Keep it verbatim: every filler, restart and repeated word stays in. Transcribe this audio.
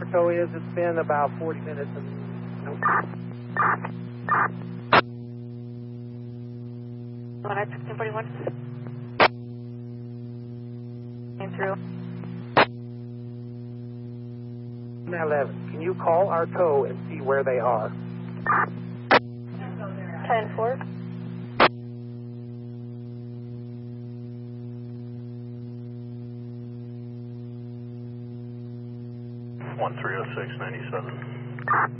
tow is. It's been about forty minutes. And, nope. one nine sixteen forty-one. Came through. eleven. Can you call our tow and see where they are? ten four. one three oh six ninety-seven.